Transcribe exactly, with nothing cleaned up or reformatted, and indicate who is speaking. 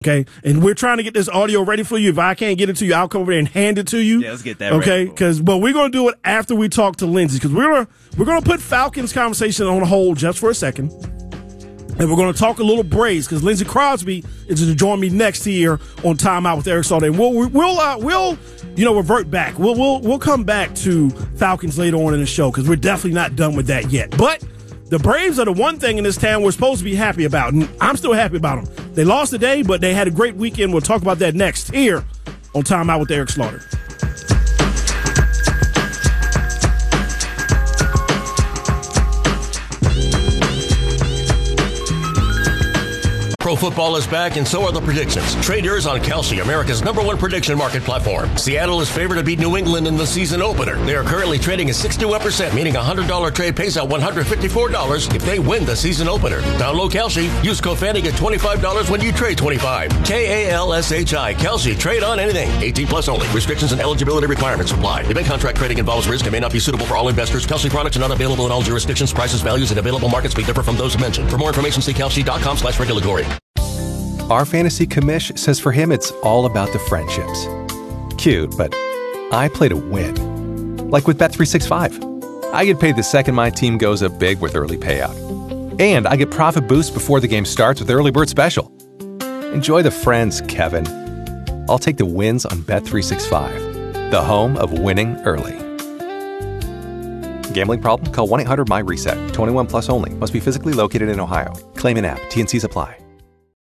Speaker 1: Okay, and we're trying to get this audio ready for you. If I can't get it to you, I'll come over there and hand it to you.
Speaker 2: Yeah, let's get that.
Speaker 1: Okay,
Speaker 2: ready.
Speaker 1: because but we're gonna do it after we talk to Lindsey, because we're gonna we're gonna put Falcons conversation on hold just for a second, and we're gonna talk a little Braves because Lindsey Crosby is going to join me next here on Time Out with Eric Salday. And we'll we'll uh, we'll you know revert back. We'll we'll we'll come back to Falcons later on in the show because we're definitely not done with that yet, but. The Braves are the one thing in this town we're supposed to be happy about, and I'm still happy about them. They lost today, but they had a great weekend. We'll talk about that next here on Time Out with Eric Slaughter.
Speaker 3: Pro football is back, and so are the predictions. Trade yours on Kalshi, America's number one prediction market platform. Seattle is favored to beat New England in the season opener. They are currently trading at sixty-one percent, meaning a one hundred dollars trade pays out one hundred fifty-four dollars if they win the season opener. Download Kalshi. Use code Fanning at twenty-five dollars when you trade twenty-five. K A L S H I. Kalshi. Trade on anything. eighteen plus only. Restrictions and eligibility requirements apply. Event contract trading involves risk and may not be suitable for all investors. Kalshi products are not available in all jurisdictions. Prices, values, and available markets may differ from those mentioned. For more information, see kalshi.com slash regulatory.
Speaker 4: Our fantasy commish says for him it's all about the friendships. Cute, but I play to win. Like with Bet three sixty-five. I get paid the second my team goes up big with early payout. And I get profit boost before the game starts with Early Bird Special. Enjoy the friends, Kevin. I'll take the wins on Bet three sixty-five, the home of winning early. Gambling problem? Call one eight hundred M Y RESET. twenty-one plus only. Must be physically located in Ohio. Claim in app. T N Cs apply.